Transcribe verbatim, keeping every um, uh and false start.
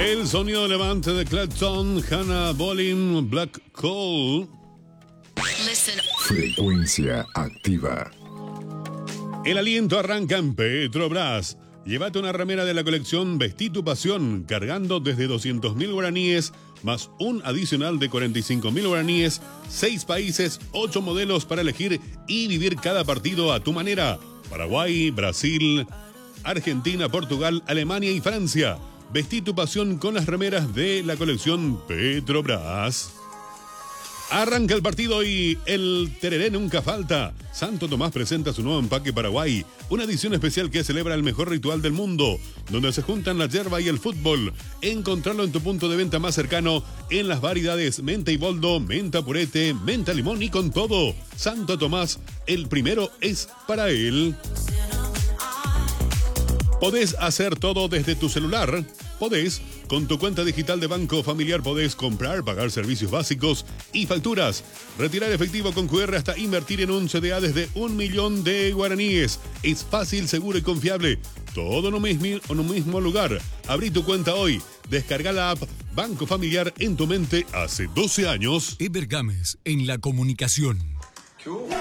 El sonido levante de Clapton, Hannah Bolin, Black Coal. Frecuencia activa. El aliento arranca en Petrobras. Llévate una remera de la colección Vestí tu pasión, cargando desde doscientos mil guaraníes, más un adicional de cuarenta y cinco mil guaraníes, seis países, ocho modelos para elegir y vivir cada partido a tu manera. Paraguay, Brasil, Argentina, Portugal, Alemania y Francia. Vestí tu pasión con las remeras de la colección Petrobras. Arranca el partido y el tereré nunca falta. Santo Tomás presenta su nuevo empaque Paraguay, una edición especial que celebra el mejor ritual del mundo, donde se juntan la yerba y el fútbol. Encontrarlo en tu punto de venta más cercano en las variedades menta y boldo, menta purete, menta limón y con todo. Santo Tomás, el primero es para él. Podés hacer todo desde tu celular. Podés, con tu cuenta digital de Banco Familiar podés comprar, pagar servicios básicos y facturas, retirar efectivo con Q R hasta invertir en un C D A desde un millón de guaraníes. Es fácil, seguro y confiable. Todo en un mismo, en un mismo lugar. Abrí tu cuenta hoy. Descarga la app Banco Familiar en tu mente hace doce años. Eber Gámez en la comunicación.